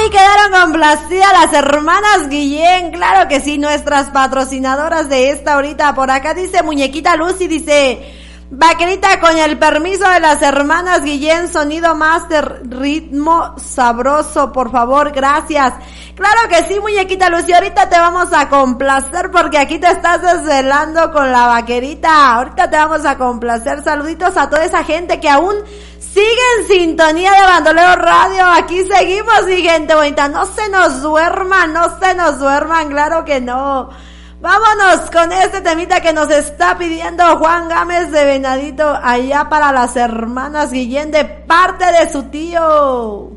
Ahí quedaron complacidas las hermanas Guillén, claro que sí, nuestras patrocinadoras de esta horita. Por acá dice Muñequita Lucy, dice: Vaquerita, con el permiso de las hermanas Guillén, sonido master, ritmo sabroso, por favor, gracias. Claro que sí, Muñequita Lucy, ahorita te vamos a complacer porque aquí te estás desvelando con la vaquerita. Ahorita te vamos a complacer. Saluditos a toda esa gente que aún sigue en sintonía de Bandolero Radio. Aquí seguimos, mi gente bonita. No se nos duerman, claro que no. Vámonos con este temita que nos está pidiendo Juan Gámez de Venadito, allá para las hermanas Guillén, de parte de su tío.